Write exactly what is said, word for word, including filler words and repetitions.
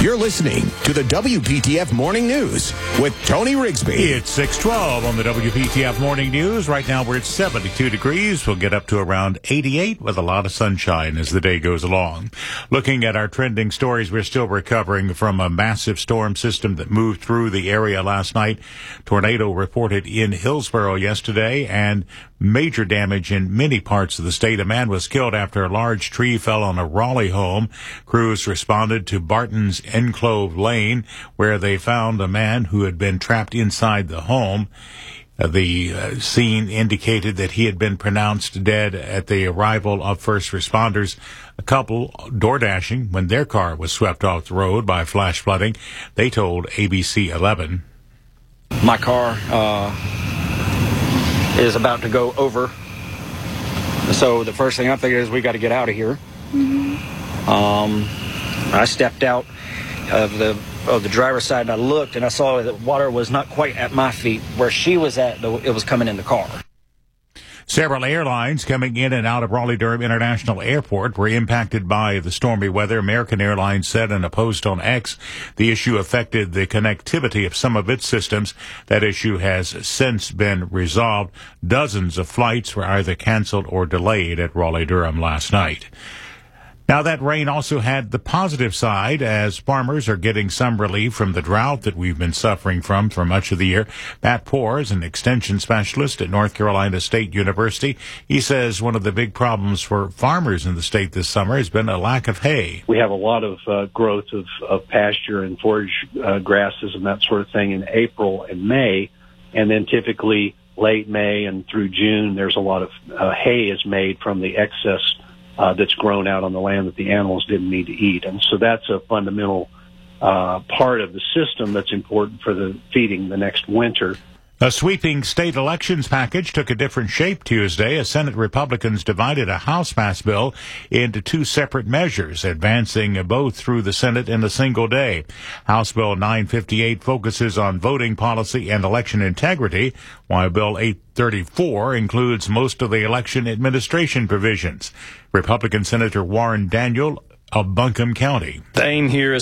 You're listening to the W P T F Morning News with Tony Rigsby. It's six twelve on the W P T F Morning News. Right now we're at seventy-two degrees. We'll get up to around eighty-eight with a lot of sunshine as the day goes along. Looking at our trending stories, we're still recovering from a massive storm system that moved through the area last night. Tornado reported in Hillsborough yesterday and major damage in many parts of the state. A man was killed after a large tree fell on a Raleigh home. Crews responded to Barton's Enclove Lane, where they found a man who had been trapped inside the home. Uh, the uh, scene indicated that he had been pronounced dead at the arrival of first responders. A couple door dashing when their car was swept off the road by flash flooding. They told A B C eleven. My car uh, is about to go over. So the first thing I figured is we got to get out of here. Mm-hmm. Um, I stepped out of the of the driver's side and I looked and I saw that water was not quite at my feet. Where she was at, though, it was coming in the car. Several airlines coming in and out of Raleigh-Durham International Airport were impacted by the stormy weather. American Airlines said in a post on X the issue affected the connectivity of some of its systems. That issue has since been resolved. Dozens of flights were either canceled or delayed at Raleigh-Durham last night. Now, that rain also had the positive side, as farmers are getting some relief from the drought that we've been suffering from for much of the year. Matt Poore is an extension specialist at North Carolina State University. He says one of the big problems for farmers in the state this summer has been a lack of hay. We have a lot of uh, growth of, of pasture and forage uh, grasses and that sort of thing in April and May, and then typically late May and through June, there's a lot of uh, hay is made from the excess Uh, that's grown out on the land that the animals didn't need to eat. And so that's a fundamental uh, part of the system that's important for the feeding the next winter. A sweeping state elections package took a different shape Tuesday as Senate Republicans divided a House pass bill into two separate measures, advancing both through the Senate in a single day. House Bill nine fifty-eight focuses on voting policy and election integrity, while Bill eight thirty-four includes most of the election administration provisions. Republican Senator Warren Daniel of Buncombe County. The aim here is